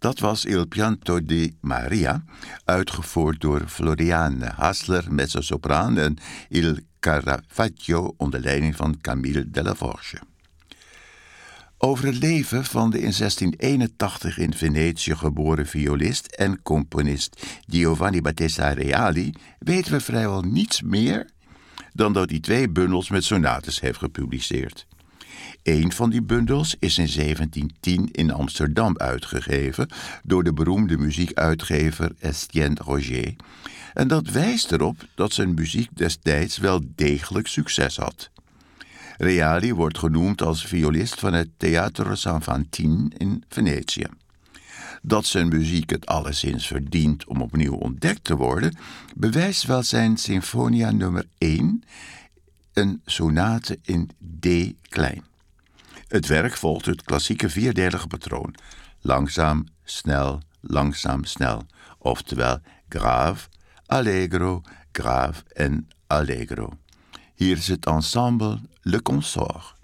Dat was Il Pianto di Maria, uitgevoerd door Floriane Hassler, mezzosopraan, en Il Caravaggio onder leiding van Camille Delaforge. Over het leven van de in 1681 in Venetië geboren violist en componist Giovanni Battista Reali weten we vrijwel niets meer dan dat hij 2 bundels met sonates heeft gepubliceerd. Een van die bundels is in 1710 in Amsterdam uitgegeven door de beroemde muziekuitgever Estienne Roger, en dat wijst erop dat zijn muziek destijds wel degelijk succes had. Reali wordt genoemd als violist van het Teatro San Fantine in Venetië. Dat zijn muziek het alleszins verdient om opnieuw ontdekt te worden, bewijst wel zijn Sinfonia nummer 1, een sonate in D klein. Het werk volgt het klassieke 4-delige patroon: langzaam, snel, oftewel grave, allegro, grave en allegro. Hier is het ensemble Le Consort.